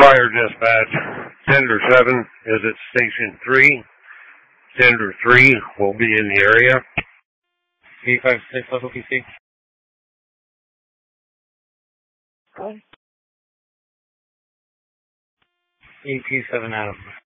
Fire dispatch. Tender 7 is at Station 3. Tender 3 will be in the area. 356 local PC. Okay. EP7 Adam.